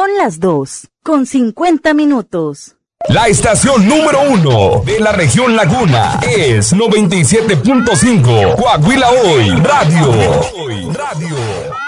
Son las 2:50. La estación número 1 de la región Laguna es 97.5 Coahuila Hoy Radio.